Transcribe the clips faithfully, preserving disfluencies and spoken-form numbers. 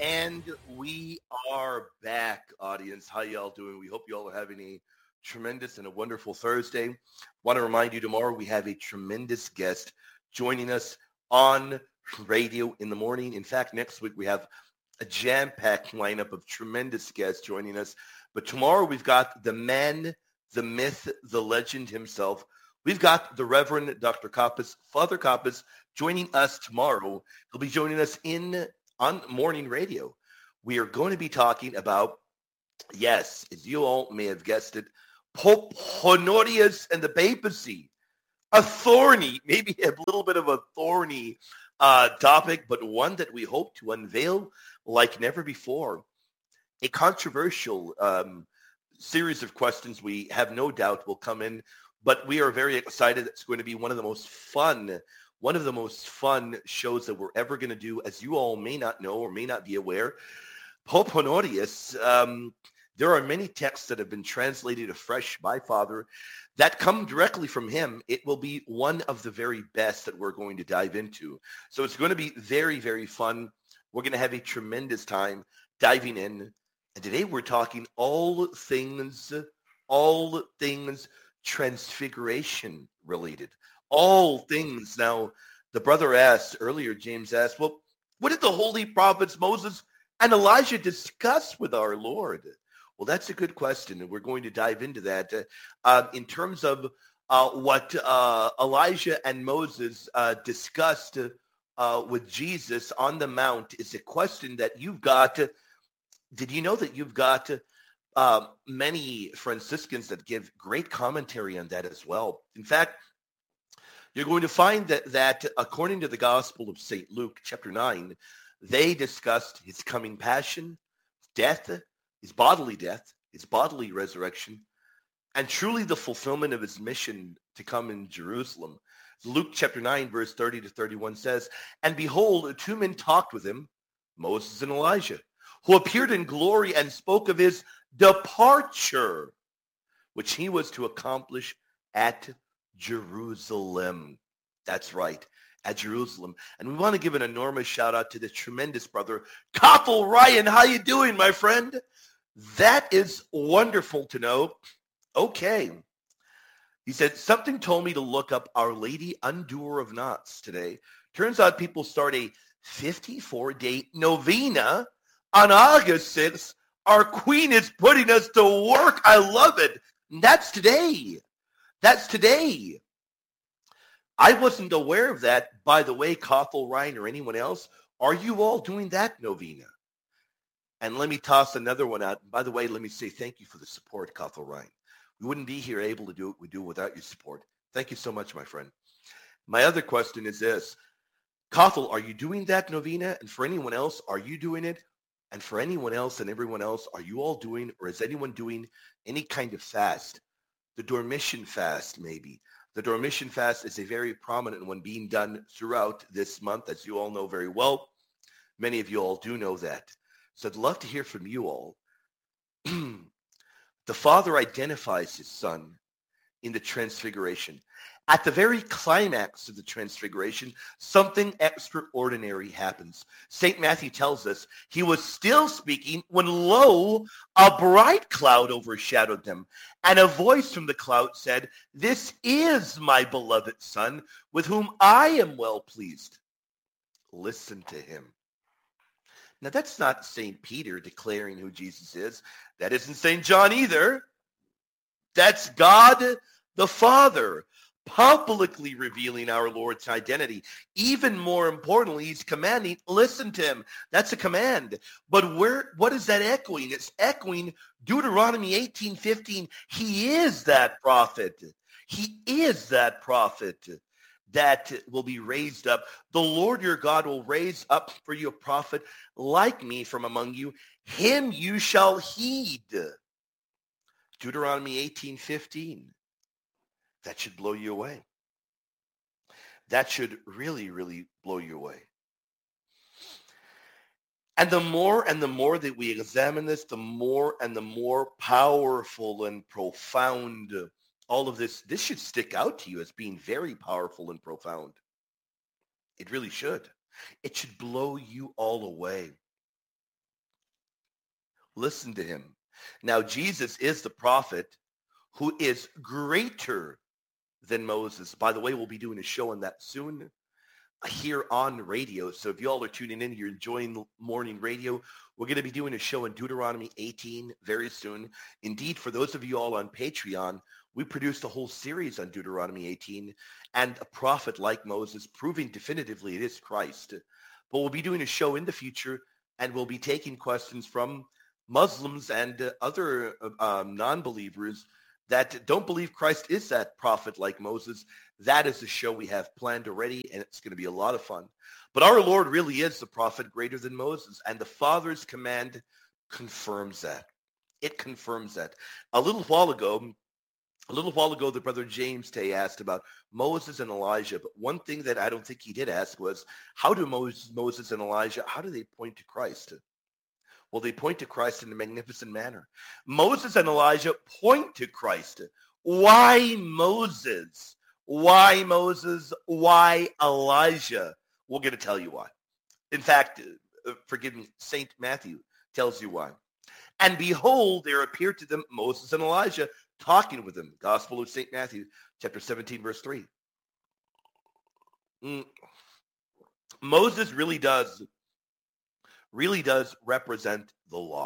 And we are back, audience. How y'all doing? We hope you all are having a tremendous and a wonderful Thursday. Want to remind you tomorrow we have a tremendous guest joining us on radio in the morning. In fact, next week we have a jam-packed lineup of tremendous guests joining us. But tomorrow we've got the man, the myth, the legend himself. We've got the Reverend Doctor Kappas, Father Kappas, joining us tomorrow. He'll be joining us in on morning radio. We are going to be talking about, yes, as you all may have guessed it, Pope Honorius and the papacy. A thorny, maybe a little bit of a thorny uh, topic, but one that we hope to unveil like never before. A controversial um, series of questions we have no doubt will come in, but we are very excited. It's going to be one of the most fun One of the most fun shows that we're ever going to do. As you all may not know or may not be aware, Pope Honorius, um, there are many texts that have been translated afresh by Father that come directly from him. It will be one of the very best that we're going to dive into. So it's going to be very, very fun. We're going to have a tremendous time diving in. And today we're talking all things, all things transfiguration related. All things. Now, the brother asked earlier, James asked, well, what did the holy prophets Moses and Elijah discuss with our Lord? Well, that's a good question, and we're going to dive into that. Uh, uh, in terms of uh, what uh, Elijah and Moses uh, discussed uh, with Jesus on the Mount is a question that you've got. Uh, did you know that you've got uh, many Franciscans that give great commentary on that as well? In fact, you're going to find that, that according to the Gospel of Saint Luke, chapter nine, they discussed his coming passion, death, his bodily death, his bodily resurrection, and truly the fulfillment of his mission to come in Jerusalem. Luke chapter nine, verse thirty to thirty-one says, and behold, two men talked with him, Moses and Elijah, who appeared in glory and spoke of his departure, which he was to accomplish at Jerusalem. That's right, at Jerusalem. And we want to give an enormous shout out to the tremendous brother, Koppel Ryan. How you doing, my friend? That is wonderful to know. Okay. He said, something told me to look up Our Lady Undoer of Knots today. Turns out people start a fifty-four day novena on August sixth. Our queen is putting us to work. I love it. And that's today. That's today. I wasn't aware of that. By the way, Koppel, Ryan, or anyone else, are you all doing that novena? And let me toss another one out. By the way, let me say thank you for the support, Koppel, Ryan. We wouldn't be here able to do what we do without your support. Thank you so much, my friend. My other question is this. Koppel, are you doing that novena? And for anyone else, are you doing it? And for anyone else and everyone else, are you all doing, or is anyone doing any kind of fast? The Dormition fast, maybe. The Dormition fast is a very prominent one being done throughout this month, as you all know very well. Many of you all do know that. So I'd love to hear from you all. The Father identifies his Son in the Transfiguration. At the very climax of the Transfiguration, something extraordinary happens. Saint Matthew tells us he was still speaking when, lo, a bright cloud overshadowed them, and a voice from the cloud said, this is my beloved Son, with whom I am well pleased. Listen to him. Now, that's not Saint Peter declaring who Jesus is. That isn't Saint John either. That's God the Father publicly revealing our Lord's identity. Even more importantly, he's commanding, listen to him. That's a command. But where? What is that echoing? It's echoing Deuteronomy eighteen fifteen. He is that prophet. He is that prophet that will be raised up. The Lord your God will raise up for you a prophet like me from among you. Him you shall heed. Deuteronomy eighteen fifteen. That should blow you away. That should really, really blow you away. And the more and the more that we examine this, the more and the more powerful and profound all of this, this should stick out to you as being very powerful and profound. It really should. It should blow you all away. Listen to him. Now, Jesus is the prophet who is greater than Moses. By the way, we'll be doing a show on that soon here on radio. So if you all are tuning in, you're enjoying morning radio, we're going to be doing a show in Deuteronomy eighteen very soon. Indeed, for those of you all on Patreon, we produced a whole series on Deuteronomy eighteen and a prophet like Moses, proving definitively it is Christ. But we'll be doing a show in the future, and we'll be taking questions from Muslims and uh, other uh, um, non-believers that don't believe Christ is that prophet like Moses. That is a show we have planned already, and it's going to be a lot of fun. But our Lord really is the prophet greater than Moses, and the Father's command confirms that. It confirms that. A little while ago, a little while ago, the brother James Tay asked about Moses and Elijah, but one thing that I don't think he did ask was, how do Moses, Moses and Elijah, how do they point to Christ? Well, they point to Christ in a magnificent manner. Moses and Elijah point to Christ. Why Moses? Why Moses? Why Elijah? We're going to tell you why. In fact, uh, forgive me, Saint Matthew tells you why. And behold, there appeared to them Moses and Elijah talking with them. Gospel of Saint Matthew, chapter seventeen, verse three. Mm. Moses really does really does represent the law.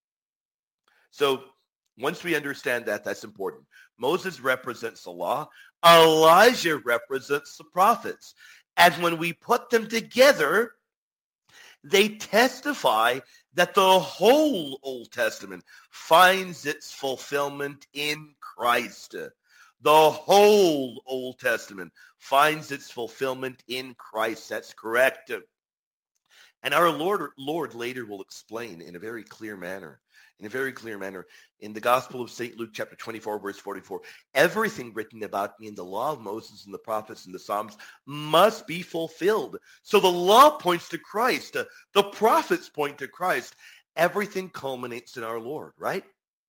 So once we understand that, that's important. Moses represents the law. Elijah represents the prophets. And when we put them together, they testify that the whole Old Testament finds its fulfillment in Christ. The whole Old Testament finds its fulfillment in Christ. That's correct. And our Lord, Lord later will explain in a very clear manner, in a very clear manner, in the Gospel of Saint Luke, chapter twenty-four, verse forty-four, everything written about me in the law of Moses and the prophets and the Psalms must be fulfilled. So the law points to Christ. The prophets point to Christ. Everything culminates in our Lord, right?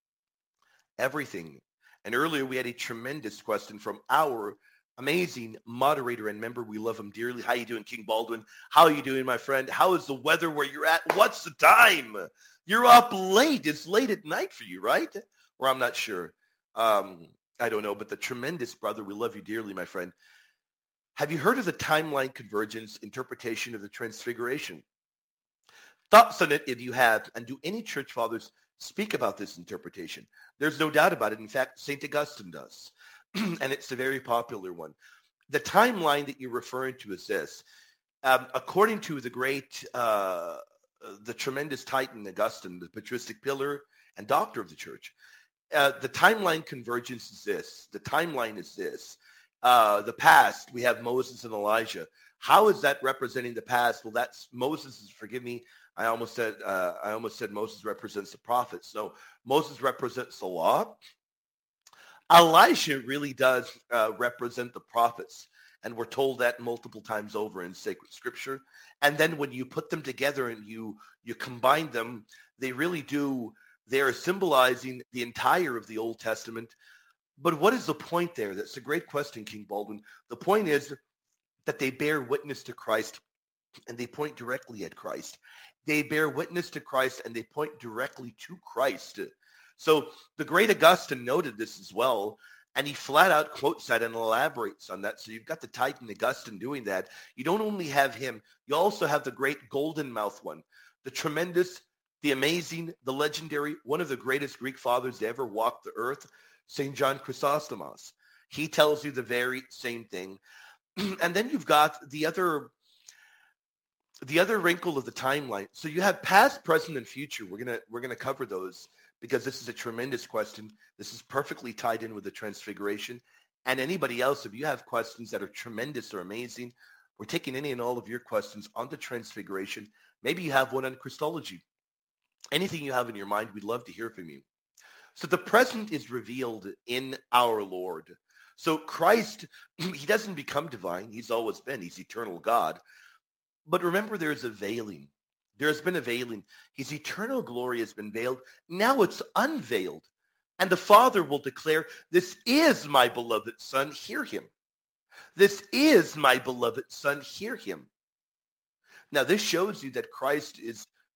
Everything. And earlier we had a tremendous question from our amazing moderator and member. We love him dearly. How you doing, King Baldwin? How are you doing, my friend? How is the weather where you're at? What's the time? You're up late. It's late at night for you, right? Or I'm not sure. Um, I don't know, but the tremendous brother, we love you dearly, my friend. Have you heard of the timeline convergence interpretation of the Transfiguration? Thoughts on it if you have, and do any church fathers speak about this interpretation? There's no doubt about it. In fact, Saint Augustine does. And it's a very popular one. The timeline that you're referring to is this. Um, according to the great, uh, the tremendous Titan Augustine, the patristic pillar and doctor of the church, uh, the timeline convergence is this. The timeline is this. Uh, the past, we have Moses and Elijah. How is that representing the past? Well, that's Moses, forgive me, I almost said uh, I almost said Moses represents the prophets. No, Moses represents the law. Elijah really does uh, represent the prophets, and we're told that multiple times over in sacred scripture. And then when you put them together and you you combine them, they really do, they are symbolizing the entire of the Old Testament. But what is the point there? That's a great question, King Baldwin. The point is that they bear witness to Christ, and they point directly at Christ. They bear witness to Christ, and they point directly to Christ. So the great Augustine noted this as well, and he flat out quotes that and elaborates on that. So you've got the Titan Augustine doing that. You don't only have him, you also have the great golden mouth one, the tremendous, the amazing, the legendary, one of the greatest Greek fathers to ever walk the earth, Saint John Chrysostomos. He tells you the very same thing. And then you've got the other the other wrinkle of the timeline. So you have past, present, and future. We're gonna we're gonna cover those because this is a tremendous question. This is perfectly tied in with the Transfiguration. And anybody else, if you have questions that are tremendous or amazing, we're taking any and all of your questions on the Transfiguration. Maybe you have one on Christology. Anything you have in your mind, we'd love to hear from you. So the present is revealed in our Lord. So Christ, he doesn't become divine. He's always been. He's eternal God. But remember, there's a veiling. There's been a veiling. His eternal glory has been veiled. Now it's unveiled. And the Father will declare, this is my beloved Son, hear him. This is my beloved Son, hear him. Now this shows you that Christ is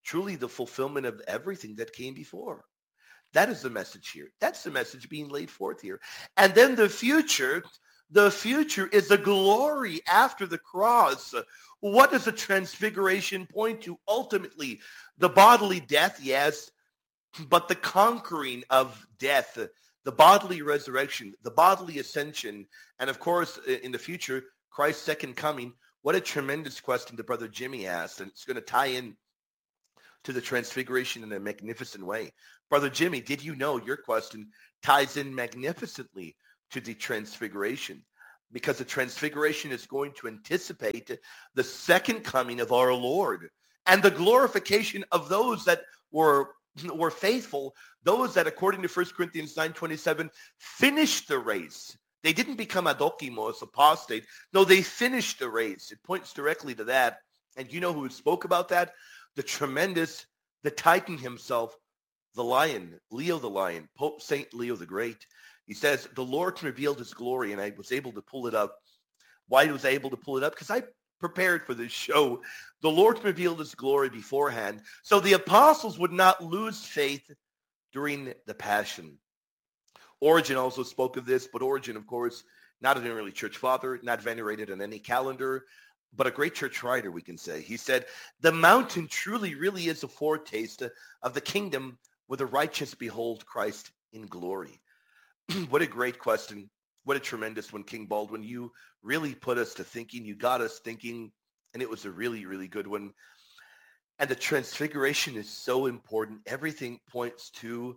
truly the fulfillment of everything that came before. That is the message here. That's the message being laid forth here. And then the future, the future is the glory after the cross. What does the transfiguration point to? Ultimately, the bodily death, yes, but the conquering of death, the bodily resurrection, the bodily ascension, and of course, in the future, Christ's second coming. What a tremendous question that Brother Jimmy asked, and it's going to tie in to the transfiguration in a magnificent way. Brother Jimmy, did you know your question ties in magnificently to the transfiguration? Because the transfiguration is going to anticipate the second coming of our Lord and the glorification of those that were, were faithful, those that, according to First Corinthians nine twenty-seven, finished the race. They didn't become adokimos, apostate. No, they finished the race. It points directly to that. And you know who spoke about that? The tremendous, the Titan himself, the Lion, Leo the Lion, Pope Saint Leo the Great. He says, the Lord revealed his glory, and I was able to pull it up. Why was I able to pull it up? Because I prepared for this show. The Lord revealed his glory beforehand, so the apostles would not lose faith during the Passion. Origen also spoke of this, but Origen, of course, not an early church father, not venerated on any calendar, but a great church writer, we can say. He said, the mountain truly, really is a foretaste of the kingdom where the righteous behold Christ in glory. What a great question. What a tremendous one, King Baldwin. You really put us to thinking. You got us thinking, and it was a really, really good one. And the transfiguration is so important. Everything points to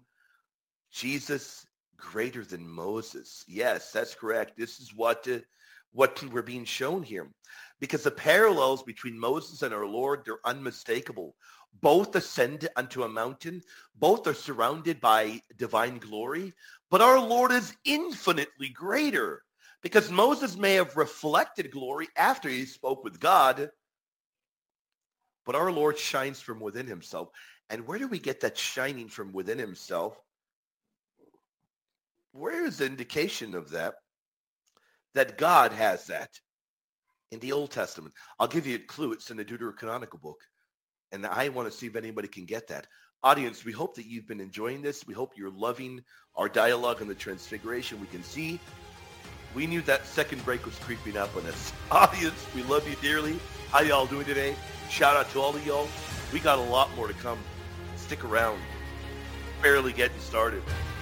Jesus greater than Moses. Yes, that's correct. This is what, uh, what we're being shown here. Because the parallels between Moses and our Lord, they're unmistakable. Both ascend unto a mountain. Both are surrounded by divine glory. But our Lord is infinitely greater. Because Moses may have reflected glory after he spoke with God. But our Lord shines from within himself. And where do we get that shining from within himself? Where is the indication of that? That God has that. In the Old Testament. I'll give you a clue. It's in the Deuterocanonical book. And I want to see if anybody can get that. Audience, we hope that you've been enjoying this. We hope you're loving our dialogue on the Transfiguration. We can see we knew that second break was creeping up on us. Audience, we love you dearly. How y'all doing today? Shout out to all of y'all. We got a lot more to come. Stick around. Barely getting started.